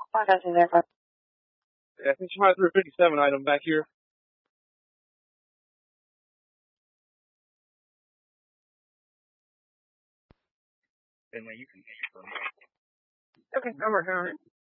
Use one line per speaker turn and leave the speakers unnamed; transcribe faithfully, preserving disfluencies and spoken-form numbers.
I got you there.
Yeah, I think she might have threw a fifty-seven item back here.
Finley, you can get your phone.
Okay, I'm working on it.